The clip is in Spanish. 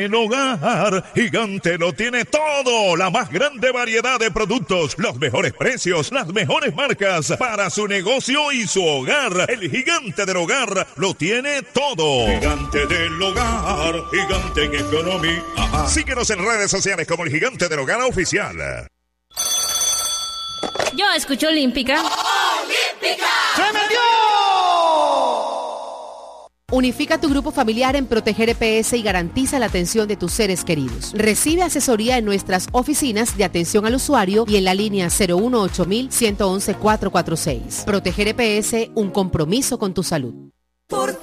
El hogar Gigante lo tiene todo, la más grande variedad de productos, los mejores precios, las mejores marcas para su negocio y su hogar. El Gigante del Hogar lo tiene todo. Gigante del Hogar, gigante en economía. Síguenos en redes sociales como el Gigante del Hogar Oficial. Yo escucho Olímpica. ¡Olímpica! ¡Se metió! Unifica tu grupo familiar en Proteger EPS y garantiza la atención de tus seres queridos. Recibe asesoría en nuestras oficinas de atención al usuario y en la línea 018-111-446. Proteger EPS, un compromiso con tu salud.